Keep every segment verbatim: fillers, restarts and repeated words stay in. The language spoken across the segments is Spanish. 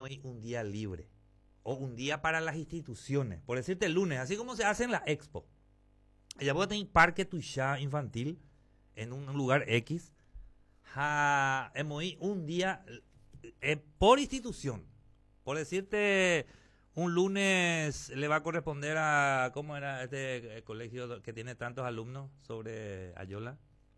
hoy un día libre o un día para las instituciones, por decirte el lunes, así como se hace en la expo. Ella puede tener parque tuya infantil en un lugar X. Ja, hemos ido un día eh, por institución. Por decirte, un lunes le va a corresponder a, ¿cómo era este eh, colegio que tiene tantos alumnos sobre Ayola?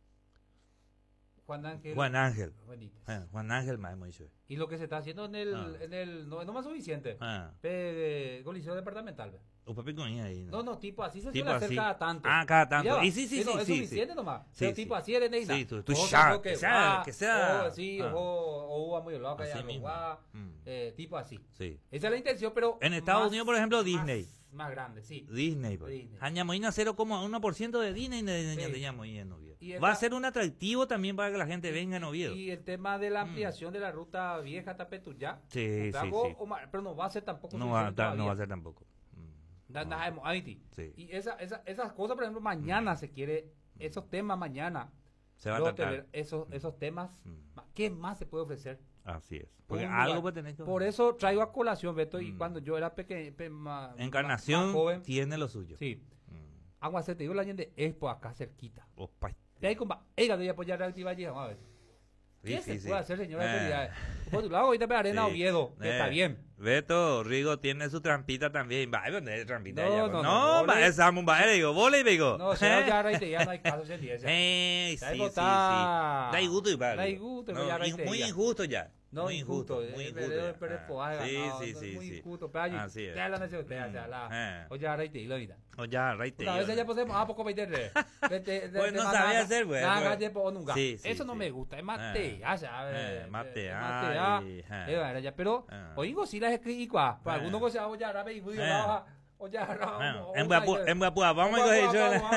Juan Ángel. Juan Ángel. Benítez. Eh, Juan Ángel más hemos dicho. Y lo que se está haciendo en el, Ah. en el no, no más suficiente. Ah. Pe, coliseo departamental. ve. Un papi con ella ahí. No, no, tipo así se Tipo suele hacer así. cada tanto. Ah, cada tanto. Ya va. Y sí, sí, no, sí, es sí, suficiente sí. nomás. Sí, Pero sí. tipo así eres Sí, tú- tú Ojo, ya, tampoco que sea- que sea- o sí, ah. ojo, o uva muy loca, Así ya, mismo. guá, Mm. eh, tipo así. Sí. Esa es la intención, pero En Estados más- Unidos, por ejemplo, más- Disney. Más grande, sí. Disney, pues. Disney. Añamoina cero coma uno por ciento de Disney de Sí. Añamoina en Oviedo. Y Va esta- a ser un atractivo también para que la gente venga en Oviedo. Y el tema de la ampliación de la ruta vieja Tapetuyá. Sí, sí, Trago, sí. o ma- pero no va a ser tampoco No va, a suficiente ta- no todavía. va a ser tampoco. Mm. Da- No. da- hemos- ahí, Sí. Y esa, esa, esas cosas, por ejemplo, mañana se quiere, esos temas mañana, Se va a luego tratar. tener esos, esos temas, Mm. ma- ¿qué más se puede ofrecer? Así es. Porque Un algo lugar. puede tener que Por eso traigo a colación, Beto, y Mm. cuando yo era pequeño, pe- ma- Encarnación más joven, tiene lo suyo. sí, Mm. Aguacete, te digo la gente es por acá cerquita. Opa. De ahí, compa, ella voy a apoyar la actividad allí, vamos a ver. ¿Qué Sí, se sí, puede sí. hacer, señora Eh. autoridades? Por tu lado, ahorita me arena Sí. Oviedo, que Eh. está bien. Beto, Rigo tiene su trampita también. Va, ¿dónde es trampita? No, ella? no, no, no, va, vole. esa es un baile, digo, vole, digo. No, si no, ya reite, ya no hay caso de ese. Eh, sí, Ahí sí, sí. está. Da gusto y vale. Da gusto, No, ya in- reite, muy ya. injusto ya. No, muy injusto, injusto. Muy eh, injusto. pero- ya. pero Ah, poaga, sí, no, sí, no, sí, muy sí. injusto, pero allí, Así es. ya la nación usted, Mm, ya la, eh. o ya reite, y lo vida. O ya, reite. Una vez ya podemos, ah, poco meterle. Pues no sabía hacer, güey, Nada, pues. o nunca. Sí, sí, Eso no sí. me gusta, es Ah. mate, ya sabes. Eh, mate, eh, ay, ah, ah. eh, bueno, ya, pero, Ah. oigo, si las escribí, para Ah. algunos cosas, o ya, rabe, y voy Ah. a baja, o ya, Bueno, en Guapu- en Guapúa, vamos a coger yo.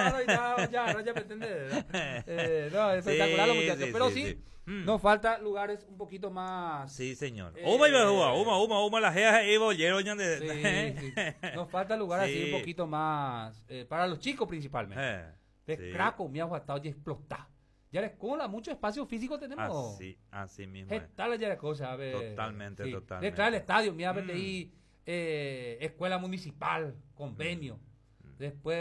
ya, ya, ya, ¿me entiendes? Eh, no, es espectacular los Sí, muchachos, sí, pero sí, sí, sí. Mm. nos falta lugares un poquito más. Sí, señor. Eh, Uma y Bajúa, Uma, Uma, Uma, las geas y bollero. ya de- Sí, sí. Nos falta lugares así Sí. un poquito más, eh, para los chicos principalmente. Eh, De sí. Craco, mi aguantado y explota. Ya les cola, mucho espacio físico tenemos. Así, así mismo. es. Está ya les cosa, a ver. Totalmente, totalmente. Detrás del estadio, mira, a ver, Mm. de ahí, eh, escuela municipal, convenio. Mm. Después,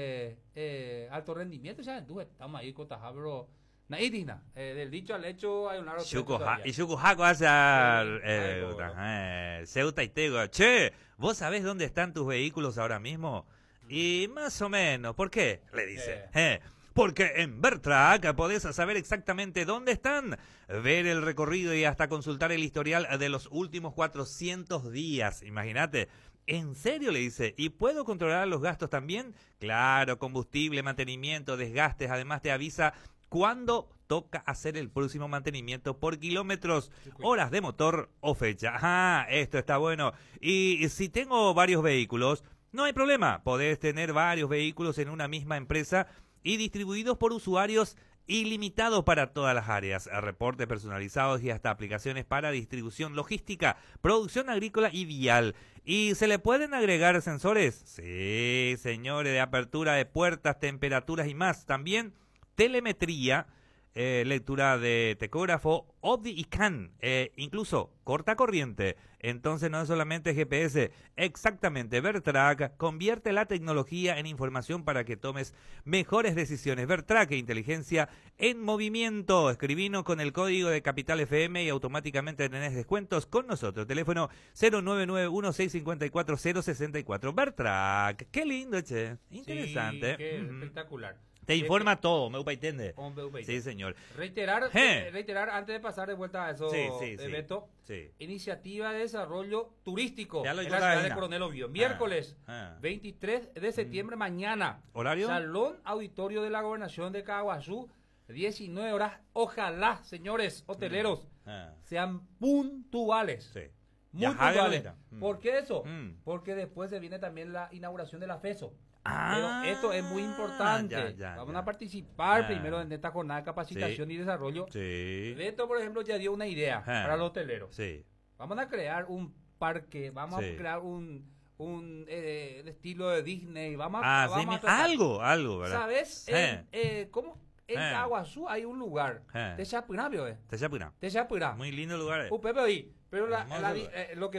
eh, alto rendimiento, ya tú estamos ahí con Tajabro. Naidina, eh, del dicho al hecho hay un largo trecho Yuko Ha- todavía. y Yuko Haku hace a- Sí, eh, algo, ¿no? eh, Ceuta y Tego. Che, ¿vos sabés dónde están tus vehículos ahora mismo? Y más o menos, ¿por qué? Le dice. Eh, porque en Vertrack podés saber exactamente dónde están, ver el recorrido y hasta consultar el historial de los últimos cuatrocientos días. Imagínate. ¿En serio? Le dice. ¿Y puedo controlar los gastos también? Claro, combustible, mantenimiento, desgastes. Además te avisa cuándo toca hacer el próximo mantenimiento por kilómetros, horas de motor o fecha. Ajá, esto está bueno. Y si tengo varios vehículos, no hay problema. Podés tener varios vehículos en una misma empresa y distribuidos por usuarios ilimitados para todas las áreas, reportes personalizados y hasta aplicaciones para distribución logística, producción agrícola y vial. ¿Y se le pueden agregar sensores? Sí, señores, de apertura de puertas, temperaturas y más. También telemetría, eh, lectura de tacógrafo, O D I y C A N, eh, incluso corta corriente. Entonces no es solamente G P S, exactamente. Vertrack convierte la tecnología en información para que tomes mejores decisiones. Vertrack, inteligencia en movimiento. Escribinos con el código de Capital F M y automáticamente tenés descuentos con nosotros. Teléfono cero nueve nueve uno seis cinco cuatro cero seis cuatro. Vertrack, qué lindo, che. Interesante. Sí, qué Ujú. espectacular. Te Eh, informa todo, me upa entiende. Hombre, hombre, Sí, señor. Reiterar, Je. eh, reiterar, antes de pasar de vuelta a eso, Sí, sí, eh, sí. Beto, Sí. iniciativa de desarrollo turístico Ya lo en dijo la la ciudad de vaina. Coronel Oviedo. Miércoles ah. veintitrés de septiembre, mañana. ¿Horario? Salón Auditorio de la Gobernación de Caguazú, diecinueve horas. Ojalá, señores hoteleros, Ah. sean puntuales. Sí. Muy Ya, puntuales. hágalo ahorita. Mm. ¿Por qué eso? Mm. Porque después se viene también la inauguración de la FESO. Ah, Pero esto es muy importante. ya, ya, Vamos ya. a participar Ah. primero en esta jornada de capacitación Sí. y desarrollo. Sí. Beto, por ejemplo, ya dio una idea Ah. para los hoteleros. Sí. Vamos a crear un parque, vamos Sí. a crear un, un eh, de estilo de Disney. Vamos, Ah, a, sí, vamos mi- a tratar- algo, algo, ¿verdad? ¿Sabes? Sí. En, eh, ¿Cómo? En Eh. Caguazú hay un lugar. Eh. Te Chapurá, ¿vio? Te chapura. Te Chapurá. Muy lindo lugar. eh. Un Pepe ahí. Pero la, Hermoso la- lugar. eh, lo que